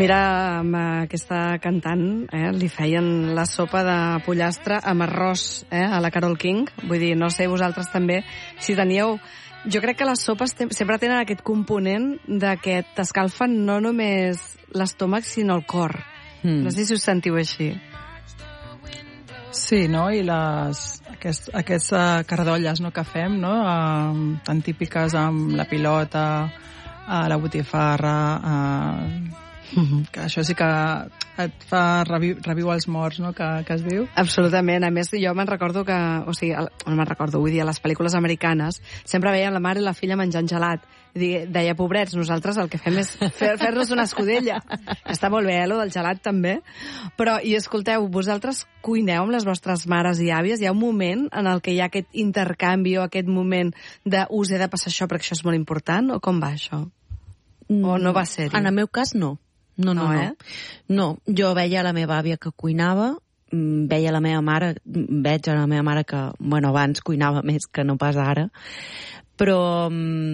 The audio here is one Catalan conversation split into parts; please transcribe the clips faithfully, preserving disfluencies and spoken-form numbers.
Mira, amb aquesta cantant eh, li feien la sopa de pollastre amb arròs eh, a la Carole King. Vull dir, no sé vosaltres també si teníeu... Jo crec que les sopes sempre tenen aquest component de que t'escalfen no només l'estómac, sinó el cor. Mm. No sé si us sentiu així. Sí, no? I les, aquests, aquests uh, cardolles no, que fem, no? Uh, tan típiques amb la pilota, uh, la botifarra... Uh, Mm-hmm. Que això sí que et fa reviu, reviu els morts, no?, que, que es diu. Absolutament. A més, jo me'n recordo que... O sigui, no me'n recordo, vull dir, a les pel·lícules americanes sempre veien la mare i la filla menjant gelat. I deia, pobrets, nosaltres el que fem és fer, fer-nos una escudella. Està molt bé, eh, lo del gelat també. Però, i escolteu, vosaltres cuineu amb les vostres mares i àvies? Hi ha un moment en el que hi ha aquest intercanvi o aquest moment de us he de passar això perquè això és molt important? O com va això? O no va ser-hi? En el meu cas, no. No, no, no, eh? no. Jo veia la meva àvia que cuinava, veia la meva mare, veig a la meva mare que, bueno, abans cuinava més que no pas ara, però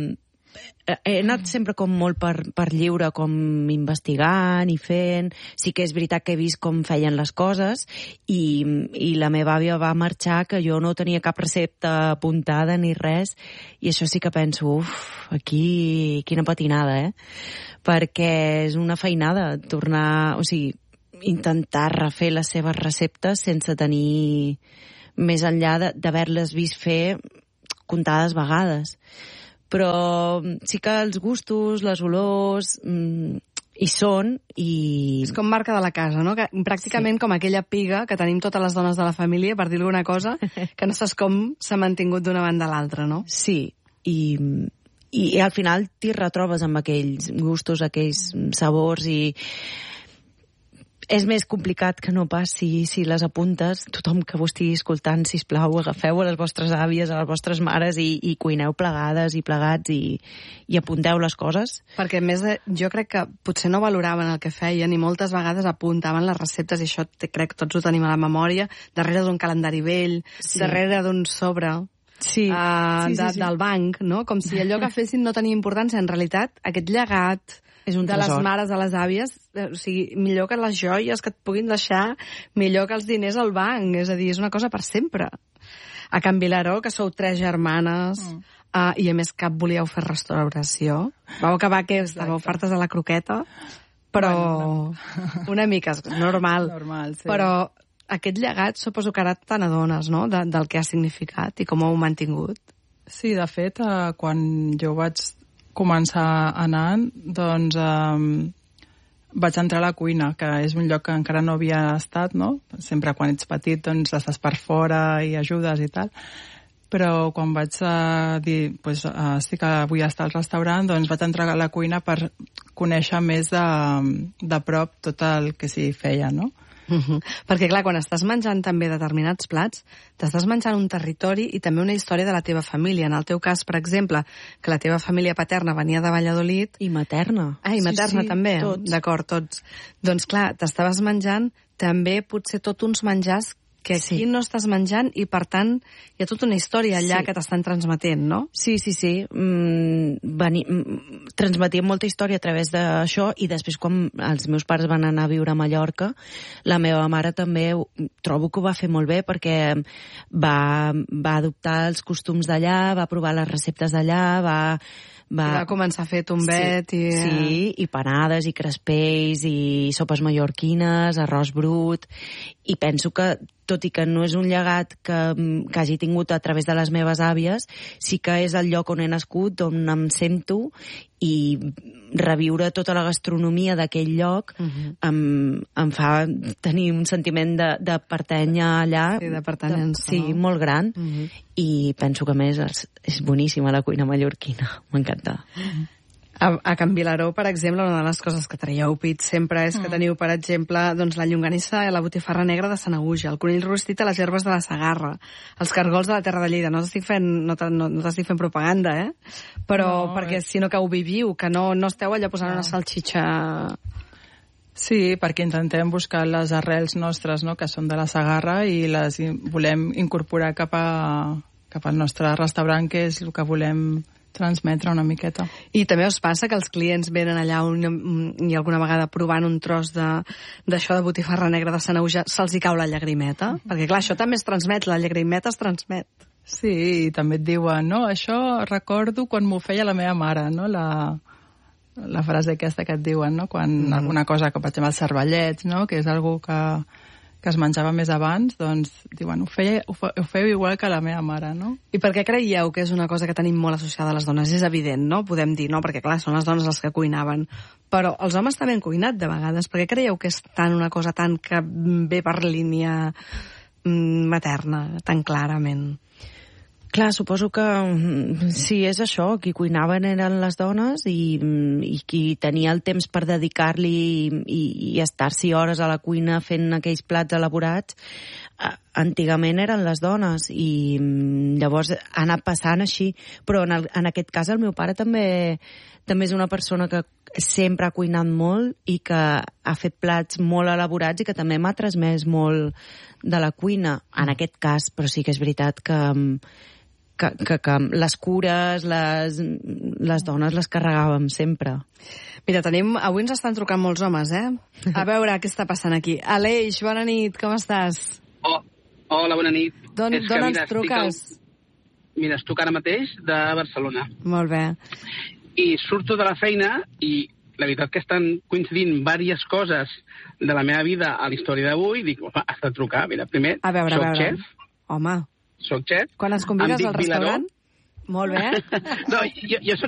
he anat sempre com molt per, per lliure, com investigant i fent. Sí que és veritat que he vist com feien les coses i, i la meva àvia va marxar que jo no tenia cap recepta apuntada ni res, i això sí que penso, uf, aquí quina patinada, eh? Perquè és una feinada tornar, o sigui, intentar refer les seves receptes sense tenir més enllà d'haver-les vist fer comptades vegades. Però sí que els gustos, les olors, mmm, hi són i... És com marca de la casa, no? Que, pràcticament sí. Com aquella piga que tenim totes les dones de la família, per dir alguna cosa, que no saps com s'ha mantingut d'una banda a l'altra, no? Sí, i... I, i al final t'hi retrobes amb aquells gustos, aquells sabors, i és més complicat que no pas si, si les apuntes. Tothom que ho estigui escoltant, sisplau, agafeu a les vostres àvies, a les vostres mares i, i cuineu plegades i plegats i, i apunteu les coses. Perquè a més jo crec que potser no valoraven el que feien i moltes vegades apuntaven les receptes, i això crec que tots ho tenim a la memòria, darrere d'un calendari vell, sí. Darrere d'un sobre... Sí, uh, sí, sí, de, sí. del banc, no? Com si allò que fessin no tenia importància. En realitat, aquest llegat és un de tresor. Les mares a les àvies, o sigui, millor que les joies que et puguin deixar, millor que els diners al banc, és a dir, és una cosa per sempre. A Can Vilaró, que sou tres germanes, mm. uh, i a més cap volíeu fer restauració. Vau acabar que estàveu fartes de la croqueta, però bueno, una mica, normal. Normal, sí. Però aquest llegat suposo que ara te n'adones, no?, de, del que ha significat i com ho heu mantingut. Sí, de fet, eh, quan jo vaig començar anant, doncs eh, vaig entrar a la cuina, que és un lloc que encara no havia estat, no? Sempre quan ets petit, doncs estàs per fora i ajudes i tal. Però quan vaig uh, dir, pues, uh, sí que vull estar al restaurant, doncs vaig entrar a la cuina per conèixer més de, de prop tot el que s'hi feia, no? Uh-huh. Perquè, clar, quan estàs menjant també determinats plats, t'estàs menjant un territori i també una història de la teva família. En el teu cas, per exemple, que la teva família paterna venia de Valladolid... I materna. Ah, i materna sí, sí, també. Tots. D'acord, tots. Doncs, clar, t'estaves menjant també potser tot uns menjars que aquí sí. No estàs menjant i, per tant, hi ha tota una història allà sí. Que t'estan transmetent, no? Sí, sí, sí. Mm, veni, mm, transmetíem molta història a través d'això, i després, quan els meus pares van anar a viure a Mallorca, la meva mare també trobo que ho va fer molt bé, perquè va, va adoptar els costums d'allà, va provar les receptes d'allà, va... Va... I va començar a fer tombet sí, i... Sí, i panades, i crespells, i sopes mallorquines, arròs brut, i penso que, tot i que no és un llegat que, que hagi tingut a través de les meves àvies, sí que és el lloc on he nascut, on em sento, i reviure tota la gastronomia d'aquell lloc uh-huh. em, em fa tenir un sentiment de, de pertànyer allà. Sí, de pertanyença. Sí, no? molt gran. Uh-huh. I penso que, a més, és, és boníssima la cuina mallorquina. M'encanta. Uh-huh. A, a Can Vilaró, per exemple, una de les coses que traieu pit sempre és que teniu, per exemple, doncs, la llonganissa i la botifarra negra de Sanaüja, el conill rostit a les herbes de la Segarra, els cargols de la Terra de Lleida. No t'estic fent, no no, no t'estic fent propaganda, eh? Però no, perquè, eh? Sinó que ho viviu, que no, no esteu allà posant no. Una salxitxa... Sí, perquè intentem buscar les arrels nostres, no?, que són de la Segarra, i les volem incorporar cap, a, cap al nostre restaurant, que és el que volem transmetre una miqueta. I també us passa que els clients venen allà un, i alguna vegada provant un tros d'això de, de botifarra negra de Sanaüja, se'ls hi cau la llagrimeta? Perquè clar, això també es transmet, la llagrimeta es transmet. Sí, i també et diuen, no, això recordo quan m'ho feia la meva mare, no? La, la frase aquesta que et diuen, no? Quan mm. alguna cosa, com per exemple els cervellets, no? Que és algo que, que es menjava més abans, doncs diuen, ho, feia, ho, fe, ho feu igual que la meva mare, no? I per què creieu que és una cosa que tenim molt associada a les dones? És evident, no? Podem dir, no? Perquè clar, són les dones les que cuinaven. Però els homes també han cuinat de vegades. Per què creieu que és tant una cosa tant que ve per línia materna, tan clarament? Clar, suposo que sí, és això, qui cuinaven eren les dones i, i qui tenia el temps per dedicar-li i, i, i estar-s'hi hores a la cuina fent aquells plats elaborats, antigament eren les dones i llavors ha anat passant així, però en, el, en aquest cas el meu pare també, també és una persona que sempre ha cuinat molt i que ha fet plats molt elaborats i que també m'ha transmès molt de la cuina, en aquest cas, però sí que és veritat que Que, que, que les cures, les, les dones les carregàvem sempre. Mira, tenim, avui ens estan trucant molts homes, eh? A veure què està passant aquí. Aleix, bona nit, com estàs? Oh, hola, bona nit. D'on ens truques? Al... Mira, estic ara mateix de Barcelona. Molt bé. I surto de la feina i la veritat que estan coincidint diverses coses de la meva vida a la història d'avui. Dic, home, has de trucar. Mira, primer, a veure, soc a veure. xef. Home. Soc xef. Quan ens convides al restaurant? Molt bé. No, jo, jo soc